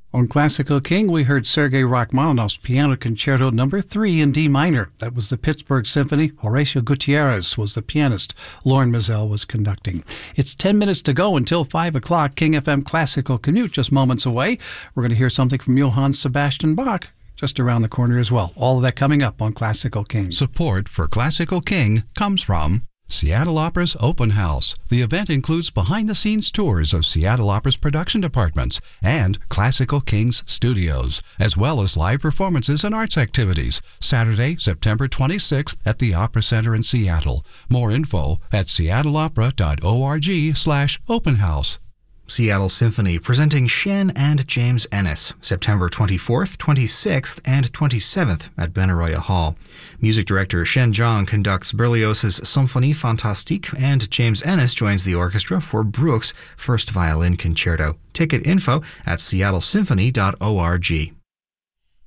On Classical King, we heard Sergei Rachmaninoff's Piano Concerto No. 3 in D minor. That was the Pittsburgh Symphony. Horacio Gutierrez was the pianist. Lauren Mazel was conducting. It's 10 minutes to go until 5 o'clock. King FM Classical Commute just moments away. We're going to hear something from Johann Sebastian Bach just around the corner as well. All of that coming up on Classical King. Support for Classical King comes from Seattle Opera's Open House. The event includes behind-the-scenes tours of Seattle Opera's production departments and Classical King's studios, as well as live performances and arts activities. Saturday, September 26th at the Opera Center in Seattle. More info at seattleopera.org/openhouse. Seattle Symphony presenting Shen and James Ennis, September 24th, 26th, and 27th at Benaroya Hall. Music director Shen Zhang conducts Berlioz's Symphonie Fantastique, and James Ennis joins the orchestra for Bruch's First Violin Concerto. Ticket info at seattlesymphony.org.